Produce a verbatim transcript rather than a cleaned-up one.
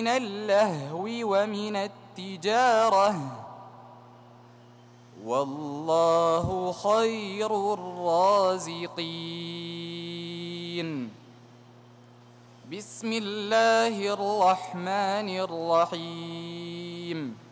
ومن اللهو ومن التجارة، والله خير الرازقين. بسم الله الرحمن الرحيم.